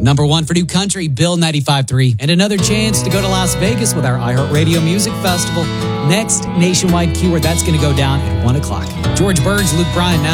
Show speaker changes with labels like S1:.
S1: Number 1 for New Country, Bill 95.3. And another chance to go to Las Vegas with our iHeartRadio Music Festival. Next, nationwide keyword, that's going to go down at 1 o'clock. George Burns, Luke Bryan now.